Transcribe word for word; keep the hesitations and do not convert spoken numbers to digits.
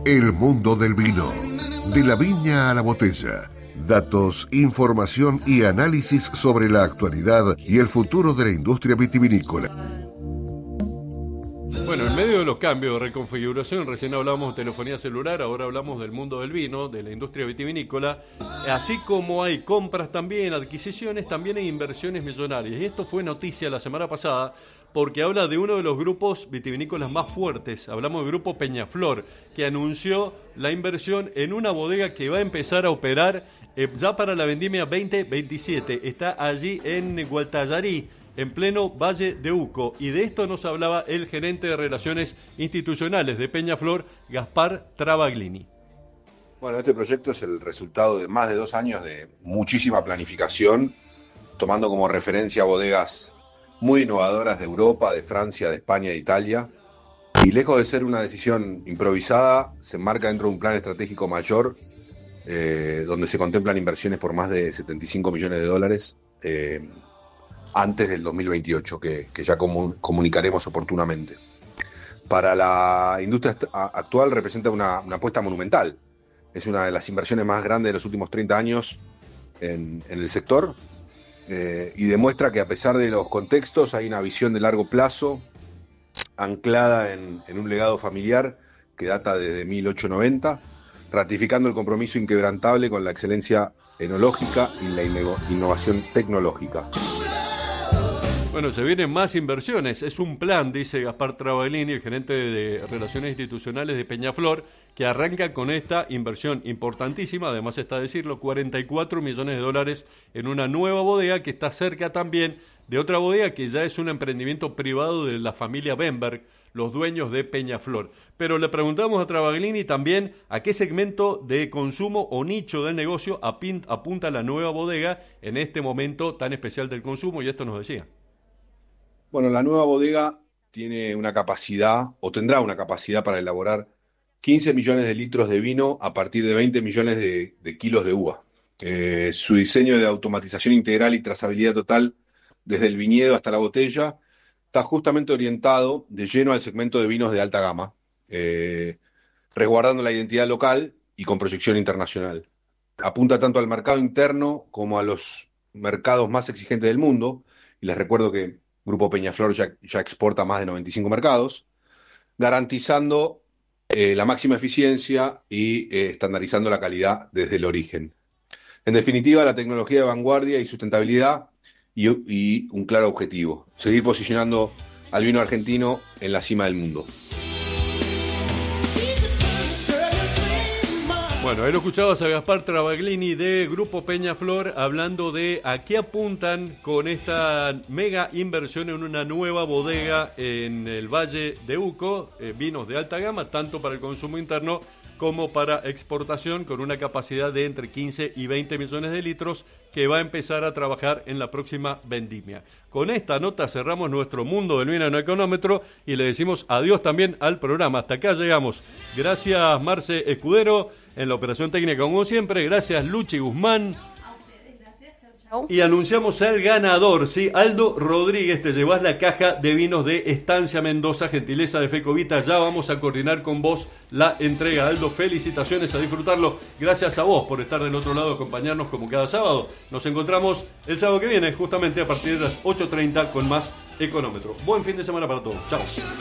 El mundo del vino, de la viña a la botella. Datos, información y análisis sobre la actualidad y el futuro de la industria vitivinícola. Bueno, en medio de los cambios de reconfiguración, recién hablamos de telefonía celular, ahora hablamos del mundo del vino, de la industria vitivinícola. Así como hay compras también, adquisiciones, también hay inversiones millonarias. Y esto fue noticia la semana pasada porque habla de uno de los grupos vitivinícolas más fuertes. Hablamos del grupo Peñaflor, que anunció la inversión en una bodega que va a empezar a operar eh, ya para la vendimia veinte veintisiete. Está allí en Gualtallarí, en pleno Valle de Uco, y de esto nos hablaba el gerente de Relaciones Institucionales de Peñaflor, Gaspar Travaglini. Bueno, este proyecto es el resultado de más de dos años de muchísima planificación, tomando como referencia bodegas muy innovadoras de Europa, de Francia, de España, de Italia, y lejos de ser una decisión improvisada, se enmarca dentro de un plan estratégico mayor, eh, donde se contemplan inversiones por más de setenta y cinco millones de dólares, eh, antes del dos mil veintiocho, que, que ya comun, comunicaremos oportunamente. Para la industria actual representa una, una apuesta monumental. Es una de las inversiones más grandes de los últimos treinta años en, en el sector, eh, y demuestra que a pesar de los contextos hay una visión de largo plazo anclada en, en un legado familiar que data desde mil ochocientos noventa, ratificando el compromiso inquebrantable con la excelencia enológica y la innovación tecnológica. Bueno, se vienen más inversiones. Es un plan, dice Gaspar Travaglini, el gerente de Relaciones Institucionales de Peñaflor, que arranca con esta inversión importantísima. Además está a decirlo, cuarenta y cuatro millones de dólares en una nueva bodega que está cerca también de otra bodega que ya es un emprendimiento privado de la familia Benberg, los dueños de Peñaflor. Pero le preguntamos a Travaglini también a qué segmento de consumo o nicho del negocio apunta la nueva bodega en este momento tan especial del consumo, y esto nos decía. Bueno, la nueva bodega tiene una capacidad, o tendrá una capacidad para elaborar quince millones de litros de vino a partir de veinte millones de, de kilos de uva. Eh, su diseño de automatización integral y trazabilidad total, desde el viñedo hasta la botella, está justamente orientado de lleno al segmento de vinos de alta gama, eh, resguardando la identidad local y con proyección internacional. Apunta tanto al mercado interno como a los mercados más exigentes del mundo, y les recuerdo que Grupo Peñaflor ya, ya exporta más de noventa y cinco mercados, garantizando eh, la máxima eficiencia y eh, estandarizando la calidad desde el origen. En definitiva, la tecnología de vanguardia y sustentabilidad y, y un claro objetivo: seguir posicionando al vino argentino en la cima del mundo. Bueno, ahí lo escuchabas a Gaspar Travaglini de Grupo Peñaflor hablando de a qué apuntan con esta mega inversión en una nueva bodega en el Valle de Uco, eh, vinos de alta gama, tanto para el consumo interno como para exportación, con una capacidad de entre quince y veinte millones de litros, que va a empezar a trabajar en la próxima vendimia. Con esta nota cerramos nuestro mundo del vino en Económetro y le decimos adiós también al programa. Hasta acá llegamos. Gracias, Marce Escudero, en la operación técnica, como siempre. Gracias, Luchi Guzmán. A ustedes, gracias. Chau, chau. Y anunciamos al ganador, ¿sí? Aldo Rodríguez, te llevas la caja de vinos de Estancia Mendoza, gentileza de Fecovita. Ya vamos a coordinar con vos la entrega. Aldo, felicitaciones, a disfrutarlo. Gracias a vos por estar del otro lado, acompañarnos como cada sábado. Nos encontramos el sábado que viene, justamente a partir de las ocho treinta, con más Económetro. Buen fin de semana para todos. Chao.